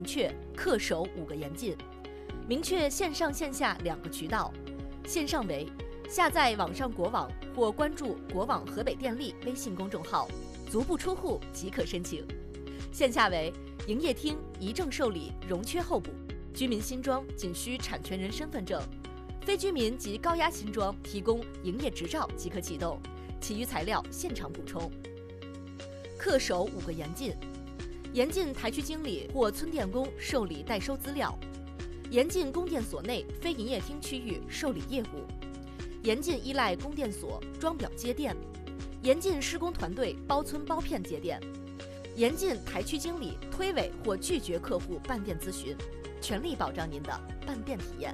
明确恪守5个严禁，明确线上线下2个渠道。线上为下载网上国网或关注国网河北电力微信公众号，足不出户即可申请。线下为营业厅一证受理容缺候补，居民新装仅需产权人身份证，非居民及高压新装提供营业执照即可启动，其余材料现场补充。恪守5个严禁，严禁台区经理或村电工受理代收资料，严禁供电所内非营业厅区域受理业务，严禁依赖供电所装表接电，严禁施工团队包村包片接电，严禁台区经理推诿或拒绝客户办电咨询，全力保障您的办电体验。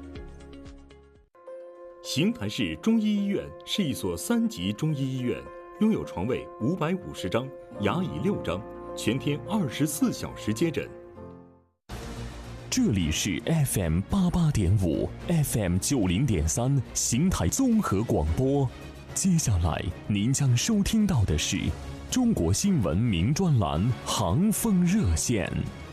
邢台市中医医院是一所3级中医医院，拥有床位550张，牙椅6张，全天24小时接诊。 这里是 FM 88.5 FM 90.3邢台综合广播。接下来您将收听到的是中国新闻名专栏航风热线。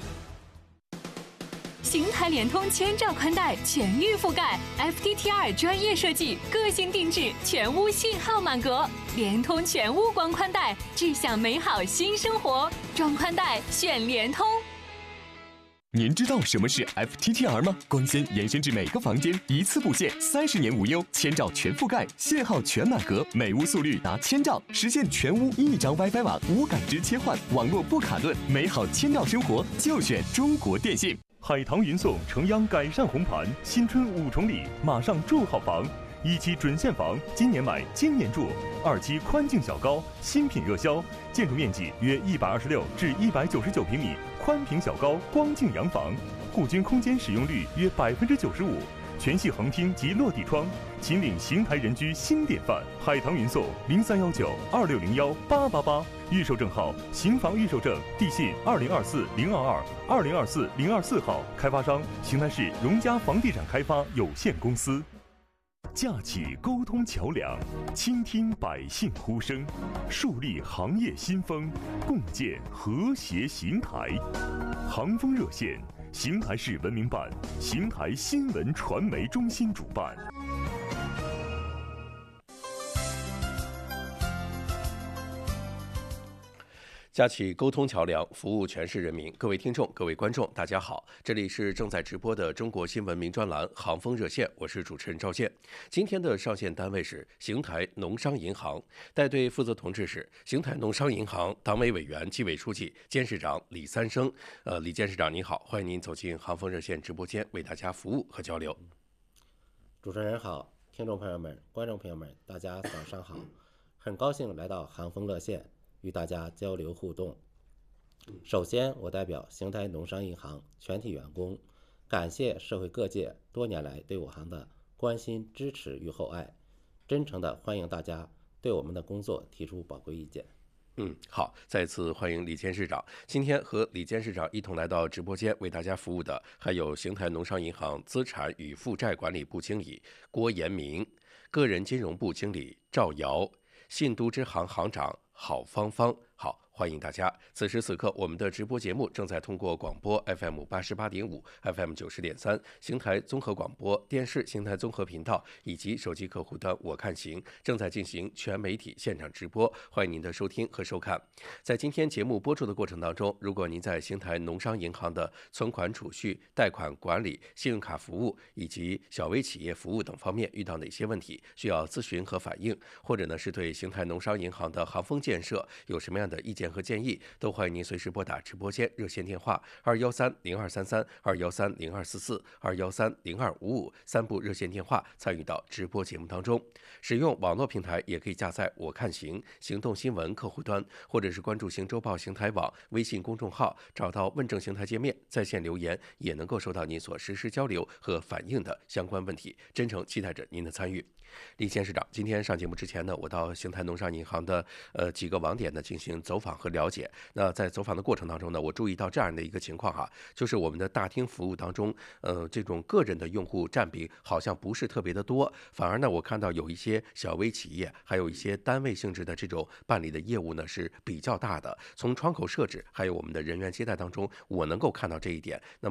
邢台联通千兆宽带全域覆盖 FTTR 专业设计，个性定制，全屋信号满格，联通全屋光宽带，志向美好新生活，装宽带选联通。 您知道什么是 FTTR 吗？光纤延伸至每个房间，一次布线，30年无忧，千兆全覆盖，信号全满格，每屋速率达1000兆，实现全屋一张 WiFi 网，无感知切换，网络不卡顿，美好千兆生活就选中国电信。 海棠云颂城央改善红盘，新春5重礼，马上住好房。1期准现房，今年买今年住；2期宽净小高，新品热销，建筑面积约126至199平米，宽屏小高光净洋房，户均空间使用率约95%，全系横厅及落地窗，秦岭邢台人居新典范。海棠云颂031926018888，预售证号邢房预售证，地信2024-022、2024-024号，开发商邢台市荣嘉房地产开发有限公司。架起沟通桥梁，倾听百姓呼声，树立行业新风，共建和谐邢台。航风热线，邢台市文明办、邢台新闻传媒中心主办。 架起沟通桥梁，服务全市人民。各位听众、各位观众，大家好，这里是正在直播的中国新闻名专栏航风热线，我是主持人赵健。今天的上线单位是邢台农商银行，带队负责同志是邢台农商银行党委委员、纪委书记、监事长李三生。李监事长您好，欢迎您走进航风热线直播间，为大家服务和交流。 主持人好，听众朋友们、观众朋友们，大家早上好，很高兴来到航风热线，与大家交流互动。首先，我代表邢台农商银行全体员工，感谢社会各界多年来对我行的关心、支持与厚爱，真诚的欢迎大家对我们的工作提出宝贵意见。 好，再次欢迎李监事长。今天和李监事长一同来到直播间为大家服务的，还有邢台农商银行资产与负债管理部经理郭延明、个人金融部经理赵瑶、信都支行行长郝芳芳。好，欢迎大家。此时此刻，我们的直播节目正在通过广播 FM 88.5、FM 90.3、邢台综合广播电视、邢台综合频道以及手机客户端我看行正在进行全媒体现场直播，欢迎您的收听和收看。在今天节目播出的过程当中，如果您在邢台农商银行的存款储蓄、贷款管理、信用卡服务以及小微企业服务等方面遇到哪些问题需要咨询和反映，或者呢是对邢台农商银行的航风建设有什么样的意见和建议，都欢迎您随时拨打直播间热线电话213-0233、213-0244、213-0255三部热线电话参与到直播节目当中。使用网络平台也可以下载我看行行动新闻客户端，或者是关注行周报邢台网微信公众号，找到问政邢台界面，在线留言也能够收到您所实时交流和反映的相关问题，真诚期待着您的参与。李监事长，今天上节目之前呢，我到邢台农商银行的几个网点呢进行走访和了解。那在走访的过程当中呢，我注意到这样的一个情况哈，就是我们的大厅服务当中，这种个人的用户占比好像不是特别的多，反而呢，我看到有一些小微企业，还有一些单位性质的这种办理的业务呢是比较大的。从窗口设置还有我们的人员接待当中，我能够看到这一点。那么